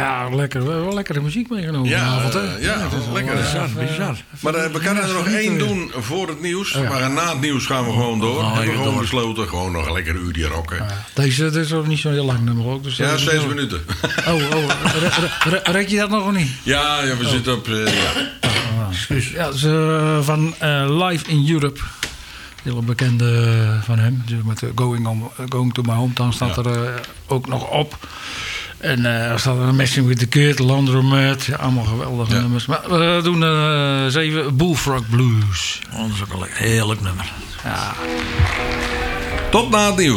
Ja, lekker. Wel lekkere muziek meegenomen vanavond, hè? Dat is lekker. Bizar. Maar we kunnen er nog één doen voor het nieuws. Maar na het nieuws gaan we gewoon door. We hebben gewoon besloten, gewoon nog een lekker uurtje rocken. Dit is ook niet zo heel lang nummer ook. Dus Ja, 6 minuten. Rek je dat nog of niet? Ja, we zitten op... Ja, dus, van Live in Europe. Heel bekende van hem. Dus met Going to My Hometown staat er ook nog op. En er staat een Messing with the Kid, Laundromat. Ja, allemaal geweldige nummers. Maar we doen 7 Bullfrog Blues. Dat is ook een heerlijk nummer. Ja. Tot na het nieuws.